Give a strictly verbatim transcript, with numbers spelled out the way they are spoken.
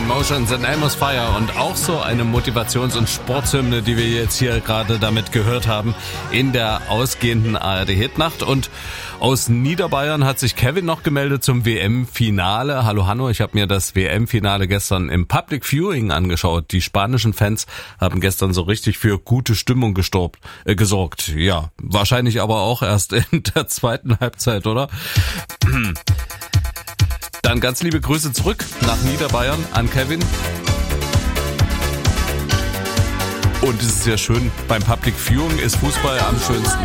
Emotions and Amos Fire und auch so eine Motivations- und Sportshymne, die wir jetzt hier gerade damit gehört haben in der ausgehenden A R D-Hitnacht. Und aus Niederbayern hat sich Kevin noch gemeldet zum W M-Finale. Hallo Hanno, ich habe mir das W M-Finale gestern im Public Viewing angeschaut. Die spanischen Fans haben gestern so richtig für gute Stimmung gestorbt, äh, gesorgt. Ja, wahrscheinlich aber auch erst in der zweiten Halbzeit, oder? Dann ganz liebe Grüße zurück nach Niederbayern an Kevin. Und es ist ja schön, beim Public Viewing ist Fußball am schönsten.